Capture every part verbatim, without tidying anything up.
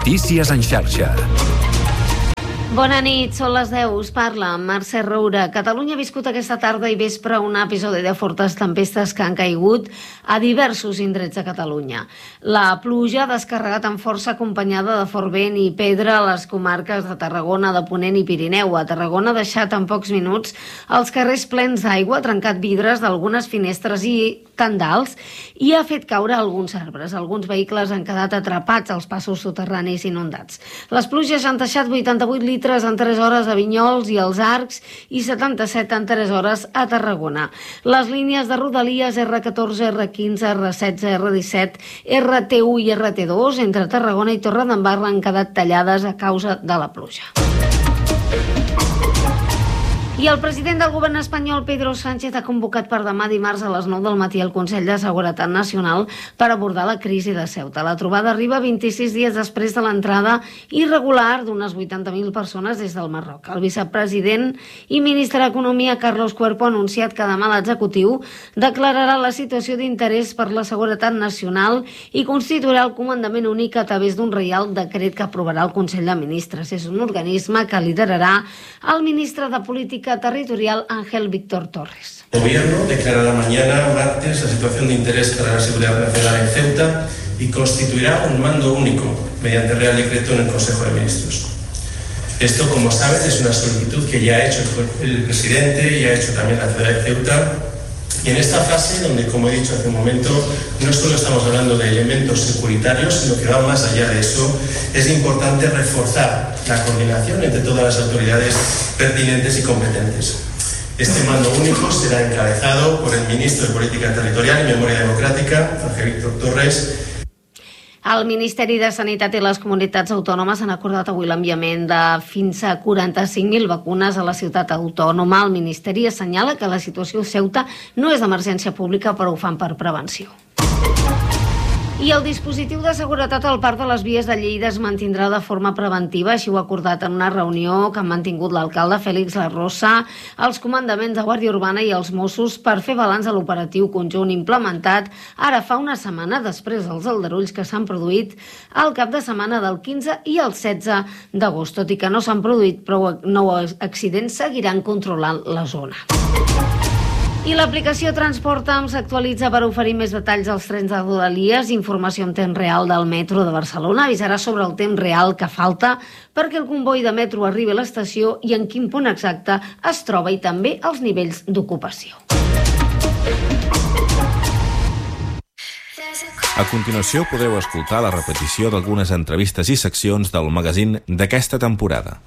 Notícies en xarxa. Bona nit, són les deu, us parla Mercè Roura. Catalunya ha viscut aquesta tarda i vespre un episodi de fortes tempestes que han caigut a diversos indrets de Catalunya. La pluja ha descarregat amb força acompanyada de fort vent i pedra a les comarques de Tarragona, de Ponent i Pirineu. A Tarragona ha deixat en pocs minuts els carrers plens d'aigua, ha trencat vidres d'algunes finestres i tendals i ha fet caure alguns arbres. Alguns vehicles han quedat atrapats als passos soterranis inundats. Les pluges han deixat vuitanta-vuit litres en tres hores a Vinyols i els Arcs i setanta-set en tres hores a Tarragona. Les línies de Rodalies erre catorze, erre quinze, erre setze, erre disset, erre te u i erre te dos entre Tarragona i Torredembarra han quedat tallades a causa de la pluja. I el president del govern espanyol, Pedro Sánchez, ha convocat per demà dimarts a les nou del matí el Consell de Seguretat Nacional per abordar la crisi de Ceuta. La trobada arriba vint-i-sis dies després de l'entrada irregular d'unes vuitanta mil persones des del Marroc. El vicepresident i ministre d'Economia, Carlos Cuerpo, ha anunciat que demà l'executiu declararà la situació d'interès per la seguretat nacional i constituirà el comandament únic a través d'un reial decret que aprovarà el Consell de Ministres. És un organisme que liderarà el ministre de Política Territorial Ángel Víctor Torres. El gobierno declarará mañana, martes, la situación de interés para la seguridad nacional en Ceuta y constituirá un mando único mediante Real Decreto en el Consejo de Ministros. Esto, como sabes, es una solicitud que ya ha hecho el presidente y ha hecho también la ciudad de Ceuta. Y en esta fase, donde, como he dicho hace un momento, no solo estamos hablando de elementos securitarios, sino que va más allá de eso, es importante reforzar la coordinación entre todas las autoridades pertinentes y competentes. Este mando único será encabezado por el ministro de Política Territorial y Memoria Democrática, Ángel Víctor Torres. El Ministeri de Sanitat i les comunitats autònomes han acordat avui l'enviament de fins a quaranta-cinc mil vacunes a la ciutat autònoma. El Ministeri assenyala que la situació a Ceuta no és d'emergència pública, però ho fan per prevenció. I el dispositiu de seguretat al Parc de les Vies de Lleida es mantindrà de forma preventiva, així ho ha acordat en una reunió que han mantingut l'alcalde Félix Larrosa, els comandaments de Guàrdia Urbana i els Mossos per fer balanç a l'operatiu conjunt implementat ara fa una setmana després dels aldarulls que s'han produït al cap de setmana del quinze i el setze d'agost. Tot i que no s'han produït prou nous accidents, seguiran controlant la zona. I l'aplicació Transporta'm s'actualitza per oferir més detalls als trens de Rodalies, informació en temps real del metro de Barcelona, avisarà sobre el temps real que falta perquè el comboi de metro arribi a l'estació i en quin punt exacte es troba i també els nivells d'ocupació. A continuació podreu escoltar la repetició d'algunes entrevistes i seccions del magazín d'aquesta temporada.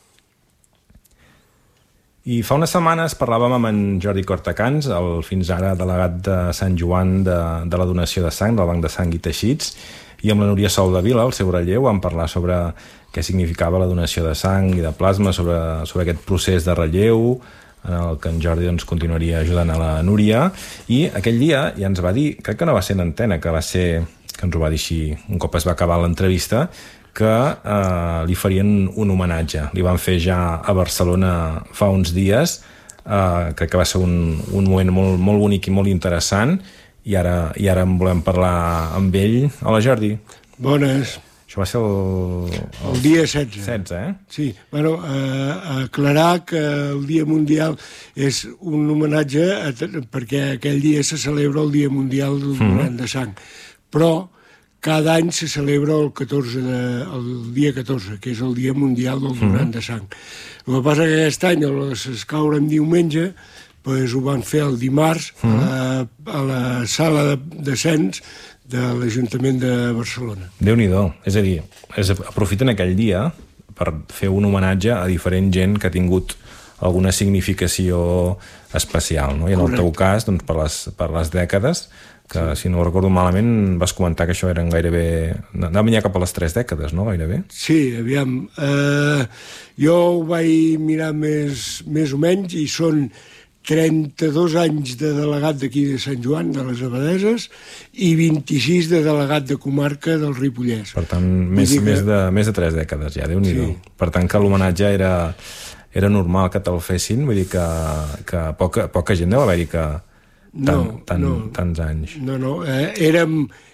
I fa unes setmanes parlàvem amb en Jordi Cortacans, el fins ara delegat de Sant Joan de, de la donació de sang, del Banc de Sang i Teixits, i amb la Núria Soldevila, el seu relleu, vam parlar sobre què significava la donació de sang i de plasma, sobre, sobre aquest procés de relleu, en el que en Jordi doncs, continuaria ajudant a la Núria, i aquell dia ja ens va dir, crec que no va ser en antena, que va ser, que ens ho va dir així, un cop es va acabar l'entrevista, que eh, li farien un homenatge. Li van fer ja a Barcelona fa uns dies, eh, crec que va ser un, un moment molt, molt bonic i molt interessant, i ara, i ara en volem parlar amb ell. Hola, Jordi. Bones. Això va ser el... El, el dia setze. setze, eh? Sí, bueno, eh, aclarar que el Dia Mundial és un homenatge a, perquè aquell dia se celebra el Dia Mundial del donant mm. de sang. Però cada any se celebra el, catorze de, el dia catorze, que és el Dia Mundial del donant mm. de sang. El que passa que aquest any, es caure en diumenge, pues, ho van fer el dimarts mm. a, la, a la sala de, de cens de l'Ajuntament de Barcelona. Déu-n'hi-do. És a dir, es aprofiten aquell dia per fer un homenatge a diferent gent que ha tingut alguna significació especial, no? I en el teu cas, doncs, per les, per les dècades, que si no ho recordo malament vas comentar que això eren gairebé... Anàvem ja cap a les tres dècades, no? Gairebé. Sí, aviam. Eh, jo ho vaig mirar més, més o menys i són trenta-dos anys de delegat d'aquí de Sant Joan, de les Abadeses, i vint-i-sis de delegat de comarca del Ripollès. Per tant, més, que... més, de, més de tres dècades ja, Déu-n'hi-do. Sí. Per tant, que l'homenatge era, era normal que te'l fessin, vull dir que, que poca, poca gent deu haver-hi que... Tant, No, tant, no, tants anys. No, no, eh, érem,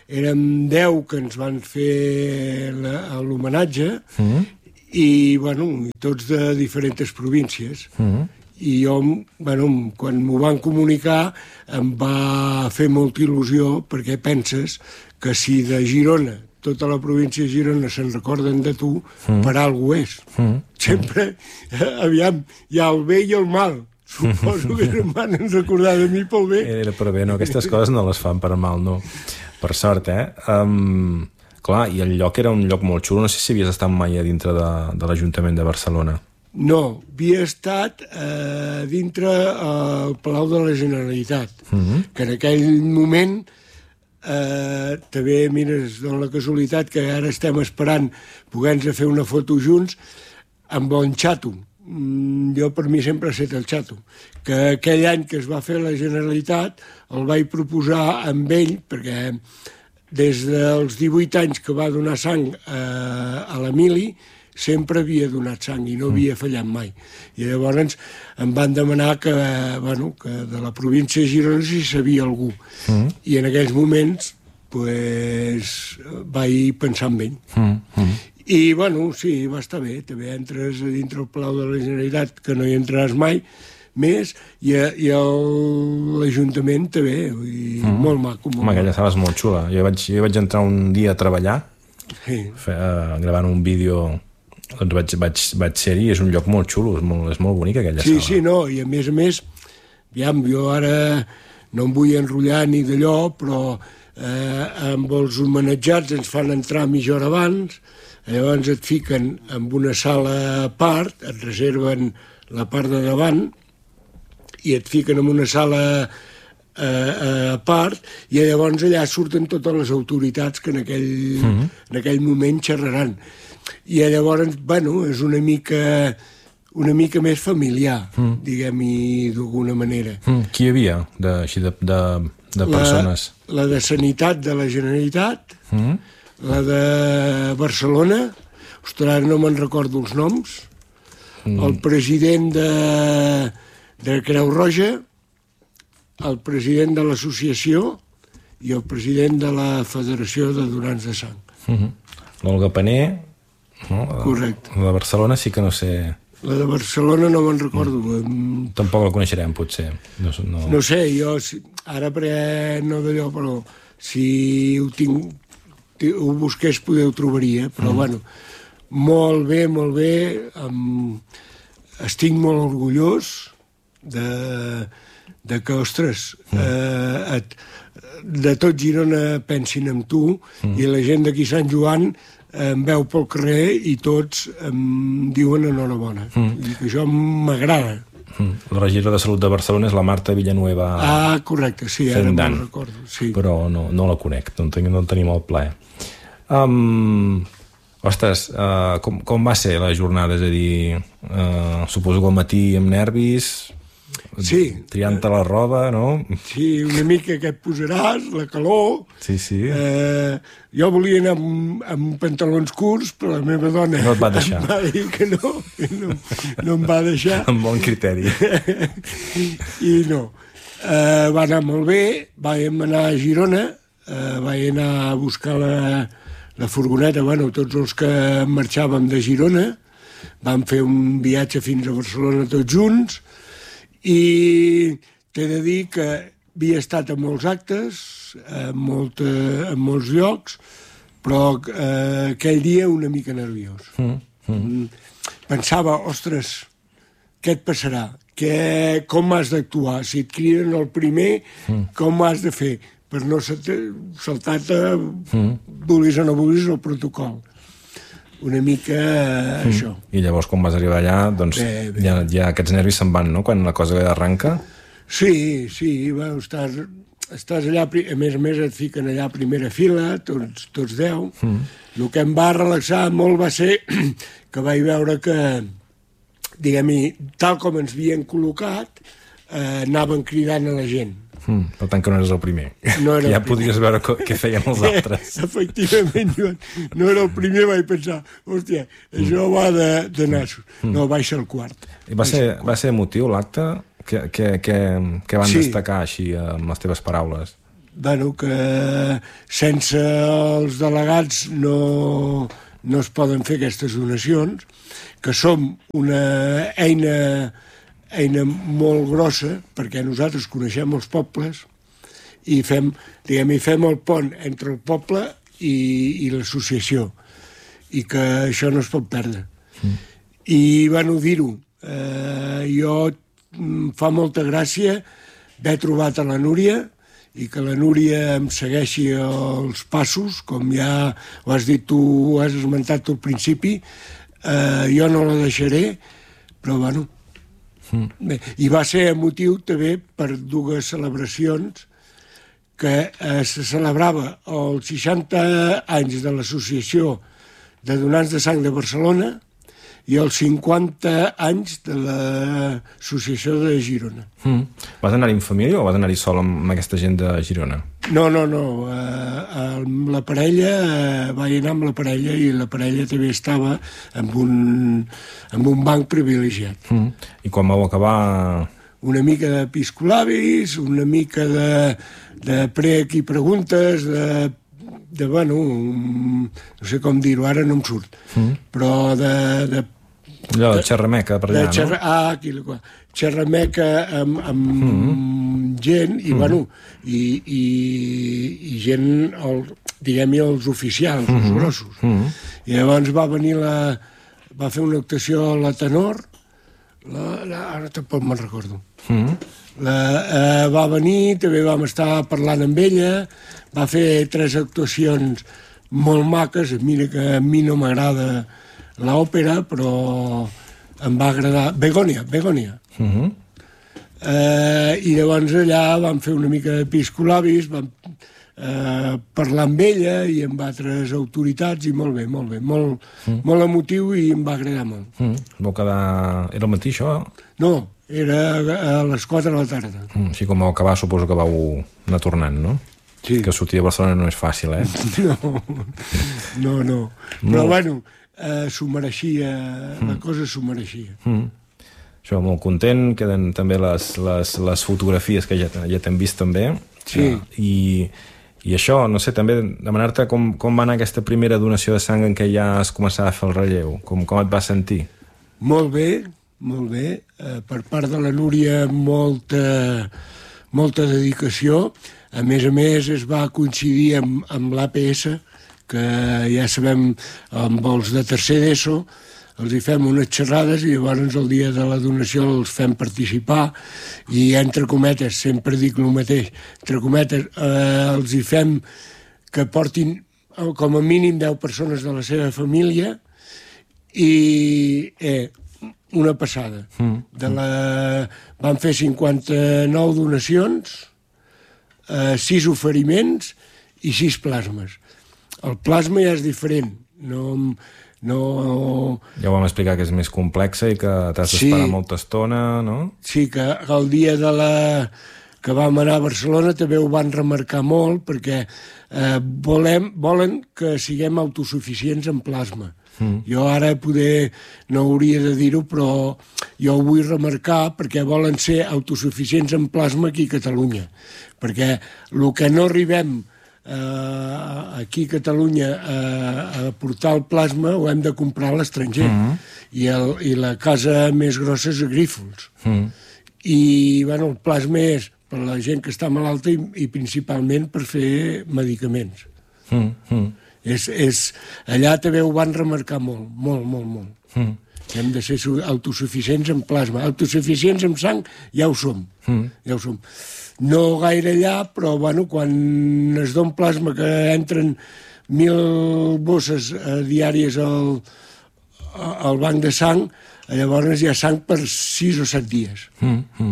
érem deu que ens van fer l'homenatge, mm. i, bueno, tots de diferents províncies. Mm. I jo, bueno, quan m'ho van comunicar, em va fer molta il·lusió, perquè penses que si de Girona, tota la província de Girona se'n recorden de tu, mm. per algú és. Mm. Sempre, aviam, hi ha el bé i el mal. Suposo que se'n van recordar de mi pel bé. Era per bé, no? Aquestes coses no les fan per mal, no. Per sort, eh? Um, clar, i el lloc era un lloc molt xulo. No sé si havies estat mai a dintre de, de l'Ajuntament de Barcelona. No, havia estat eh, dintre el Palau de la Generalitat, mm-hmm. que en aquell moment... Uh, també mires de la casualitat que ara estem esperant poder-nos fer una foto junts amb el Xato. Mm, jo per mi sempre ha estat el Xato, que aquell any que es va fer la Generalitat el vaig proposar amb ell, perquè des dels divuit anys que va donar sang uh, a l'Emili sempre havia donat sang i no havia fallat mai. I llavors em van demanar que, bueno, que de la província de Girona si sabia algú. Mm. I en aquells moments pues, vaig pensar en ell. Mm. Mm. I, bueno, sí, va estar bé. També entres a dintre el Palau de la Generalitat, que no hi entraràs mai més, i, i l'Ajuntament també, i mm. molt maco. Molt Home, aquella sala és molt xula. Jo vaig, jo vaig entrar un dia a treballar, sí. fe, uh, gravant un vídeo... Doncs vaig, vaig, vaig ser-hi, és un lloc molt xulo, és molt, és molt bonic aquella sí, sala. Sí, sí, no, i a més a més, aviam, jo ara no em vull enrotllar ni d'allò, però eh, amb els homenatjats ens fan entrar mitja hora abans, llavors et fiquen en una sala a part, et reserven la part de davant, i et fiquen en una sala a part, i llavors allà surten totes les autoritats que en aquell, mm-hmm. en aquell moment xerraran. I llavors, bueno, és una mica una mica més familiar, mm. diguem-hi d'alguna manera. Mm. Qui hi havia, de, així de, de, de persones? La, la de Sanitat de la Generalitat, mm. la de Barcelona, ostres, no me'n recordo els noms, mm. el president de, de Creu Roja, el president de l'associació i el president de la Federació de Donants de Sang. Mm-hmm. L'Olga Paner... No? Correcte. La de Barcelona sí que no sé... La de Barcelona no me'n recordo. Mm. Tampoc la coneixerem, potser. No, no... no sé, jo ara perquè no d'allò, però si ho tinc, ho busqués poder ho trobaria, però mm. bueno, molt bé, molt bé, um, estic molt orgullós de, de que, ostres, mm. eh, et, de tot Girona pensin en tu, mm. i la gent d'aquí Sant Joan em veu pel carrer i tots em diuen enhorabona. Mm. I que això m'agrada. Mm. La regidora de Salut de Barcelona és la Marta Villanueva. Ah, correcte, sí, ara me'n recordo. Sí. Però no, no la conec, no, ten, no tenim el plaer. Um, ostres, uh, com, com va ser la jornada? És a dir, uh, suposo que al matí amb nervis... Sí. Triant-te la roba, no? Sí, una mica que et posaràs, la calor... Sí, sí. Eh, jo volia anar amb, amb pantalons curts, però la meva dona... No et va deixar. Em va dir que no, que no, no em va deixar. Amb bon criteri. I no. Eh, va anar molt bé, vam anar a Girona, eh, vaig anar a buscar la, la furgoneta, bueno, tots els que marxàvem de Girona, vam fer un viatge fins a Barcelona tots junts, i t'he de dir que havia estat a molts actes, a, molta, a molts llocs, però eh, aquell dia una mica nerviós. Mm, mm. Pensava, ostres, què et passarà? Què, com has d'actuar? Si et criden el primer, mm. com has de fer? Per no saltar-te, mm. vulguis o no vulguis, el protocol. Una mica eh, mm. això. I llavors, quan vas arribar allà, doncs bé, bé. Ja, ja aquests nervis se'n van, no?, quan la cosa arranca. Sí, sí, bueno, estàs, estàs allà, a més a més et fiquen allà a primera fila, tots, tots deu. Mm. El que em va relaxar molt va ser que vaig veure que, diguem-hi, tal com ens havien col·locat, eh, anaven cridant a la gent. Mm, per tant que no eres el primer. No era ja el podies veure què feien els altres. Efectivament, Joan, no era el primer, vaig pensar, hòstia, això mm. va de, de nassos. Mm. No, vaig ser el quart. I va ser, va ser emotiu l'acte? Què, què, què, què van sí. destacar així amb les teves paraules? bueno, que sense els delegats no, no es poden fer aquestes donacions, que som una eina, eina molt grossa, perquè nosaltres coneixem els pobles i fem, diguem, i fem el pont entre el poble i, i l'associació, i que això no es pot perdre. Mm. I, bueno, dir-ho, eh, jo em fa molta gràcia haver trobat a la Núria i que la Núria em segueixi els passos, com ja ho has dit tu, ho has esmentat tu al principi. Eh, jo no la deixaré, però bueno. Mm. Bé, i va ser motiu també per dues celebracions que eh, se celebrava els seixanta anys de l'Associació de Donants de Sang de Barcelona i els cinquanta anys de l'Associació de Girona. Mm. Vas anar-hi en família o vas anar-hi sol amb aquesta gent de Girona? No, no, no. Eh, amb la parella, eh, vaig anar amb la parella i la parella també estava amb un, amb un banc privilegiat. Mm. I quan vau acabar... Una mica de piscolabis, una mica de, de prec i preguntes, de... de, bueno, un, no sé com dir-ho, ara no em surt, mm. però de... de allò, de xerrameca per allà, xerra, no? Ah, aquí, xerrameca amb, amb mm. gent, i mm. bueno, i, i, i gent, el, diguem-hi, els oficials, mm. els grossos. Mm. I llavors va venir la... va fer una actuació a la Tenor, la, la, ara tampoc me'n recordo. Mm. La, eh, va venir, també vam estar parlant amb ella, va fer tres actuacions molt maques. Mira que a mi no m'agrada l'òpera, però em va agradar. Begònia, Begònia. Uh-huh. Eh, I llavors allà vam fer una mica de piscolabis, vam eh, parlar amb ella i amb altres autoritats, i molt bé, molt bé, molt, uh-huh. molt emotiu, i em va agradar molt. Uh-huh. Vau quedar... Era el matí, això? No, era a les quatre de la tarda. Uh-huh. Així com vau acabar, suposo que vau anar tornant, no? Sí. Que sortir de Barcelona no és fàcil, eh? No, no, no. Però, no. bueno, eh, s'ho mereixia, mm. la cosa s'ho mereixia. Mm. Això, molt content, queden també les, les, les fotografies que ja, ja t'hem vist també. Sí. Eh, i, I això, no sé, també demanar-te com, com va anar aquesta primera donació de sang en què ja es començava a fer el relleu, com, com et vas sentir? Molt bé, molt bé. Eh, per part de la Núria, molta, molta dedicació. A més a més, es va coincidir amb, amb l'A P S, que ja sabem, amb els de tercer d'ESO, els hi fem unes xerrades i llavors el dia de la donació els fem participar i, entre cometes, sempre dic el mateix, entre cometes, eh, els hi fem que portin com a mínim deu persones de la seva família i eh, una passada. Mm. De la... Van fer cinquanta-nou donacions, Uh, sis oferiments i sis plasmes. El plasma ja és diferent. No, no... Ja ho vam explicar que és més complexa i que t'has d'esperar sí, molta estona, no? Sí, que el dia de la... que vam anar a Barcelona també ho van remarcar molt, perquè eh, volem, volen que siguem autosuficients en plasma. Mm. Jo ara poder no hauria de dir-ho, però jo ho vull remarcar perquè volen ser autosuficients en plasma aquí a Catalunya, perquè el que no arribem eh, aquí a Catalunya a, a portar el plasma ho hem de comprar a l'estranger. Mm. I, el, i la casa més grossa és a Grífols. Mm. I bueno, el plasma és per la gent que està malalta i, i principalment per fer medicaments. Mm. Mm. És, és, allà també ho van remarcar molt, molt, molt, molt. Mm. Hem de ser autosuficients en plasma. Autosuficients en sang ja ho som. Mm. Ja ho som. No gaire allà, però bueno, quan es dona plasma que entren mil bosses eh, diàries al, al banc de sang, llavors hi ha sang per sis o set dies. Mm. Mm.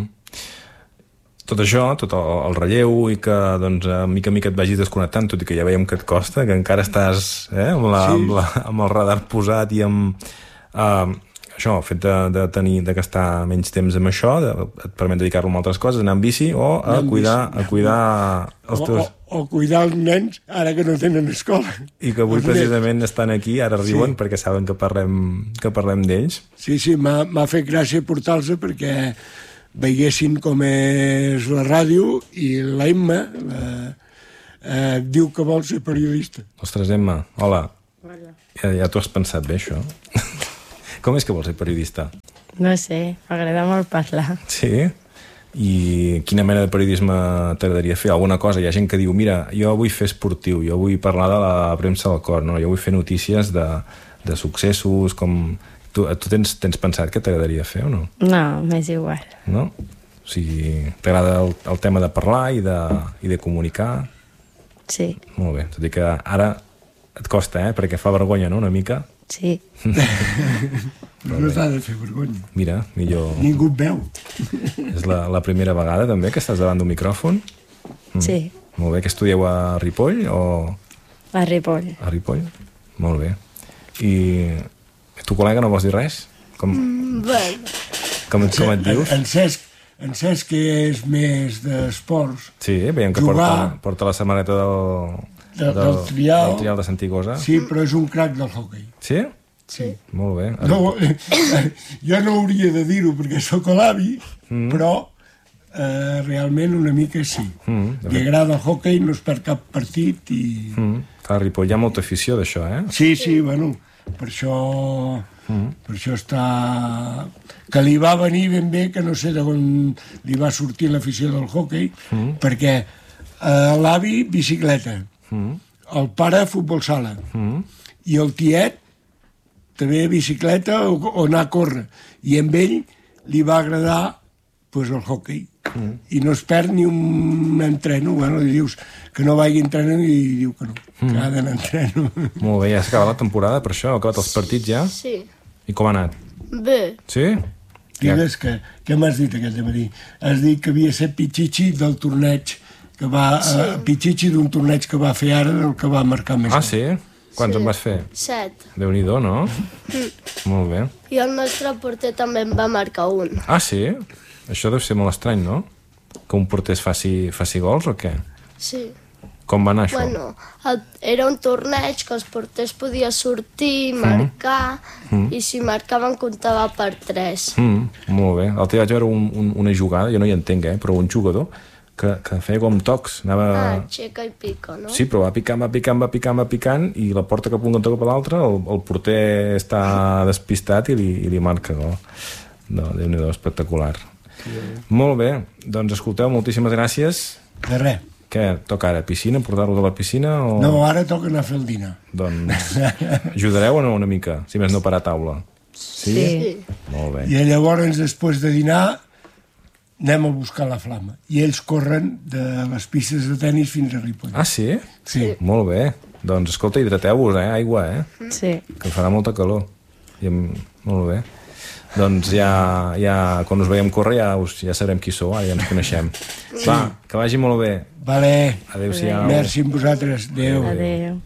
Tot això, tot el, el relleu i que doncs, a mica a mica et vagis desconnectant, tot i que ja veiem que et costa, que encara estàs eh, amb, la, sí. amb, la, amb el radar posat i amb uh, això, el fet de, de tenir de gastar menys temps amb això, de, et permet dedicar-lo a altres coses, anar amb bici o a cuidar, bici. a cuidar els teus... O, o cuidar els nens ara que no tenen escola. I que avui els precisament nens. estan aquí, ara riuen sí. perquè saben que parlem, que parlem d'ells. Sí, sí, m'ha fet gràcia portar-los perquè veiessin com és la ràdio, i l'Emma, la, eh, diu que vol ser periodista. Ostres, Emma, hola. Ja, ja t'ho has pensat bé, això? Com és que vols ser periodista? No sé, m'agrada molt parlar. Sí? I quina mena de periodisme t'agradaria fer? Alguna cosa? Hi ha gent que diu, mira, jo vull fer esportiu, jo vull parlar de la premsa del cor, no? Jo vull fer notícies de, de successos, com... Tu, tu tens, tens pensat què t'agradaria fer o no? No, m'és igual. No? O sigui, t'agrada el, el tema de parlar i de, i de comunicar? Sí. Molt bé, tot i que ara et costa, eh? Perquè fa vergonya, no?, una mica? Sí. No t'ha de fer vergonya. Mira, millor... Ningú et veu. És la, la primera vegada, també, que estàs davant d'un micròfon? Mm. Sí. Molt bé, que estudieu a Ripoll o...? A Ripoll. A Ripoll? Molt bé. I tu, col·lega, no vols dir res? Com, Mm, bueno. com, com et dius? En, en Cesc, en Cesc, que és més d'esports. Sí, veiem que Jugar. porta, porta la samarreta del, De- del trial. del trial de Santigosa. Sí, però és un crac del hoquei. Sí? Sí. Molt bé. No, jo no hauria de dir-ho perquè sóc l'avi, mm. però eh, realment una mica sí. Mm, Li agrada el hoquei, no es perd cap partit i... Mm. Clar, a Ripoll hi ha molta afició d'això, eh? Sí, sí, bueno, per això... Mm. Per això està... Que li va venir ben bé, que no sé d'on li va sortir l'afició del hoquei, mm. perquè eh, l'avi, bicicleta, mm. el pare, futbol sala, mm. i el tiet, també bicicleta o, o anar a córrer. I amb ell li va agradar pues, el hoquei. Mm. I no es perd ni un entreno. Bueno, li dius que no vagi a entreno i diu que no, mm. que ha d'anar a entreno. Molt bé, ja s'ha acabat la temporada, per això? Ha acabat els partits ja? Sí. I com ha anat? Bé. Sí? Digues que, què m'has dit aquest matí? Has dit que havia set Pichichi del torneig que va... Sí. Eh, Pichichi d'un torneig que va fer ara, del que va marcar més. Ah, sí? Quants Sí. en vas fer? Set. Déu-n'hi-do, no? Molt bé. I el nostre porter també en va marcar un. Ah, sí? Això deu ser molt estrany, no? Que un porter es faci, faci gols o què? Sí. Com va anar això? Bueno, el, era un torneig que els porters podien sortir, marcar, mm. i si marcaven comptava per tres. Mm, molt bé. L'altre dia vaig veure un, un, una jugada, jo no hi entenc, eh? Però un jugador que, que feia com tocs. Anava... Ah, aixeca i pica, no? Sí, però va picant, va picant, va picant, va picant, i la porta cap un cantó cap a l'altre, el, el porter està despistat i li, i li marca gol. No, Déu-n'hi-do, espectacular. Sí. Molt bé, doncs escolteu, moltíssimes gràcies. De res. Què, toca ara? Piscina? Portar-lo de la piscina? O... No, ara toca anar a fer el dinar. Doncs ajudareu o no una mica? Si més no per a taula. Sí? Sí. Molt bé. I llavors, després de dinar, anem a buscar la flama. I ells corren de les pistes de tennis fins a Ripoll. Ah, sí? Sí. Molt bé. Doncs, escolta, hidrateu-vos, eh? Aigua, eh? Sí. Que farà molta calor. I amb... Molt bé. Doncs ja, ja, quan us veiem córrer ja, us, ja sabrem qui sou, ara ja ens coneixem. Sí. Va, que vagi molt bé. Vale. Adéu-siau. Merci a vosaltres. Adéu. Adéu.